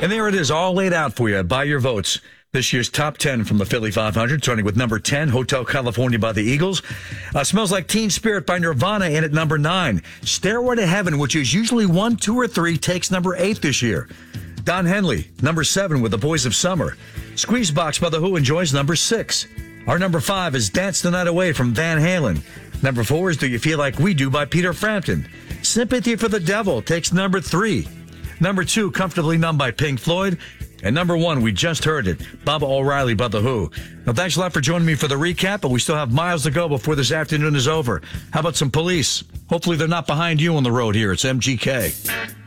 And there it is, all laid out for you by your votes. This year's top 10 from the Philly 500, starting with number 10, Hotel California by the Eagles. Smells Like Teen Spirit by Nirvana in at number 9. Stairway to Heaven, which is usually 1, 2, or 3, takes number 8 this year. Don Henley, number 7 with The Boys of Summer. Squeezebox by The Who enjoys number 6. Our number 5 is Dance the Night Away from Van Halen. Number 4 is Do You Feel Like We Do by Peter Frampton. Sympathy for the Devil takes number 3. Number 2, Comfortably Numb by Pink Floyd. And number 1, we just heard it, Baba O'Reilly by The Who. Now, thanks a lot for joining me for the recap, but we still have miles to go before this afternoon is over. How about some Police? Hopefully they're not behind you on the road here. It's MGK.